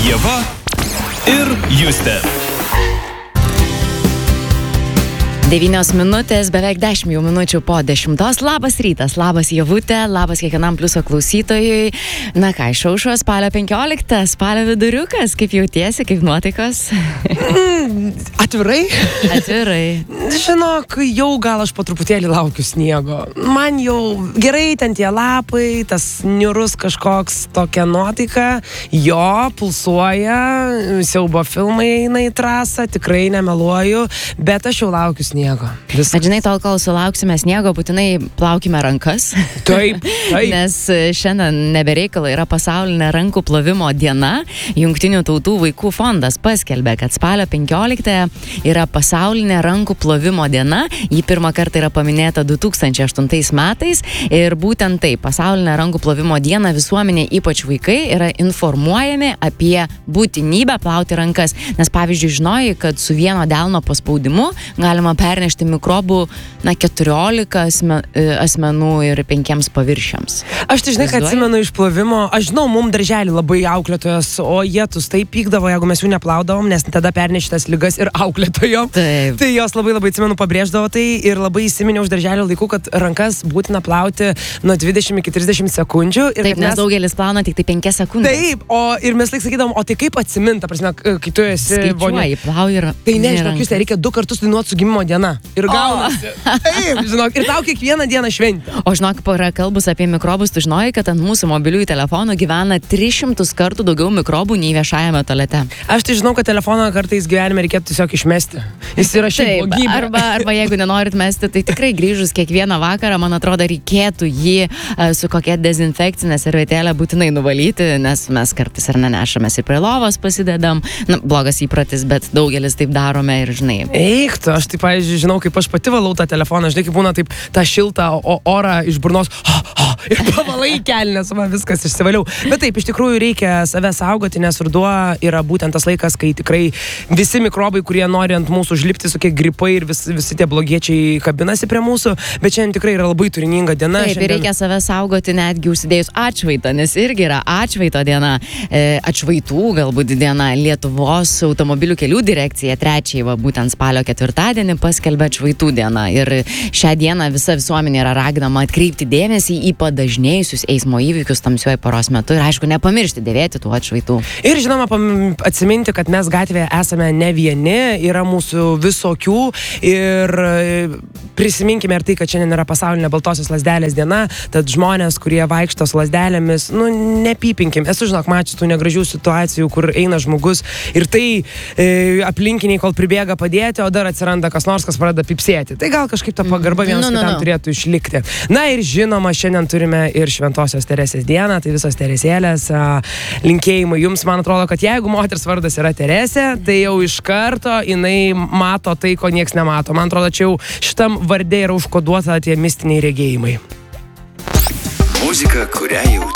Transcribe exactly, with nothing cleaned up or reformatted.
Ieva ir Justė. Devynios minutės, beveik dešimt jau minučių po dešimtos. Labas rytas, labas Ievutė, labas kiekvienam Pliuso klausytojui. Na ką, išaušo spalio penkioliktą, spalio viduriukas, kaip jautiesi, kaip nuotaikos? Mm, atvirai? Atvirai. Žinok, jau gal aš po truputėlį laukiu sniego. Man jau gerai ten tie lapai, tas niurus kažkoks tokia nuotaika. Jo, pulsuoja, siaubo filmai eina į trasą, tikrai nemeluoju, bet aš jau laukiu sniego. Viskas. Bet žinai, tol, kol sulauksime sniego, būtinai plaukime rankas. Taip, taip. Nes šiandien nebereikalo yra pasaulinė rankų plovimo diena. Jungtinių tautų vaikų fondas paskelbė, kad spalio penkioliktąją yra pasaulinė rankų plovimo diena. Ji pirmą kartą yra paminėta du tūkstančiai aštuntais metais. Ir būtent tai, pasaulinė rankų plovimo diena visuomenė, ypač vaikai, yra informuojami apie būtinybę plauti rankas. Nes pavyzdžiui, žinojai, kad su vieno delno paspaudimu galima pernešti mikrobų, na, keturiolika asmen, asmenų ir penkiems paviršiams. Aš tai žinai, kad atsimenu iš plovimo, aš žinau, mum darželį labai auklėtojas, o jėtus taip pykdavo, jeigu mes jų neplaudavom, nes tada pernešitas ligas ir auklėtojom. Taip. Tai jos labai labai atsimenu pabrėždavo tai ir labai įsiminiau iš darželio laikų, kad rankas būtina plauti nuo dvidešimt iki trisdešimt sekundžių. Ir taip, nes mes... daugelis plauna tik tai penkias sekundės. Taip, o ir mes laik sakydavom, o tai kaip atsiminta, prasme, kai tu esi... Skaičiuoji, plauji ir... Tai nežinau, jūs tai reikia du kartus dainuoti su gimimo diena. Ir gaunasi. Taip, žinok, ir tau kiekvieną dieną šventė. O žinok, prakalbus apie mikrobus, tu žinojai, kad ant mūsų mobiliųjų telefonų gyvena tris šimtus kartų daugiau mikrobų nei viešajame tualete. Aš tai žinau, kad telefoną kartais gyvenime reikėtų tiesiog išmesti. Jis yra šiaip blogybė. Arba, arba jeigu nenorit mesti, tai tikrai grįžus kiekvieną vakarą, man atrodo, reikėtų jį uh, su kokia dezinfekcinė servetėlė būtinai nuvalyti, nes mes kartais ar nenešamės ir prie lovos pasidedam. Na, blogas įpratis, bet daugelis taip darome ir žinai. Eik tu, aš tai, pavyzdžiui, žinau, kaip aš pati valau tą telefoną, žinai, kaip būna taip tą šiltą o, orą iš burnos, ha, ha, ir pavalai kelnes, man viskas išsivaliau. Bet taip, iš tikrųjų reikia save saugoti, nes ruduo yra būtent tas laikas, kai tikrai visi mikrobai, kurie nori ant mūsų užlipti, tokie gripai ir vis, visi tie blogiečiai kabinasi prie mūsų, bet šiandien tikrai yra labai turininga diena. Taip, šiandien... reikia save saugoti netgi užsidėjus atšvaitą, nes irgi yra atšvaito diena, e, atšvaitų galbūt diena. Lietuvos automobilių kelių direkcija trečiai, va, būtent spalio ketvirtadienį paskelbė atšvaitų dieną. Ir šią dieną visa visuomenė yra raginama atkreipti dėmesį į padažnėjusius eismo įvykius tamsiuoju paros metu ir, aišku, nepamiršti dėvėti tų atšvaitų. Ir, žinoma, atsiminti, kad mes gatvėje esame ne vieni, yra mūsų visokių ir prisiminkime ir tai, kad šiandien yra pasaulinė baltosios lazdelės diena, tad žmonės, kurie vaikšto su lazdelėmis, nu, nepypinkim. Esu, žinok, mačius tų negražių situacijų, kur eina žmogus ir tai e, aplinkiniai, kol pribėga padėti, o dar atsiranda kas nors, kas pradeda pipsėti. Tai gal kažkaip ta pagarba vienas no, no, kitam no. turėtų išlikti. Na ir žinoma, šiandien turime ir Šventosios Teresės dieną, tai visos Teresėlės a, linkėjimai jums. Man atrodo, kad jeigu moters vardas yra Teresė, tai jau iš karto jinai mato tai, ko nieks nemato. Man atrodo, čia jau šitam varde yra užkoduota tie mistiniai regėjimai. Muzika, kurią jauti.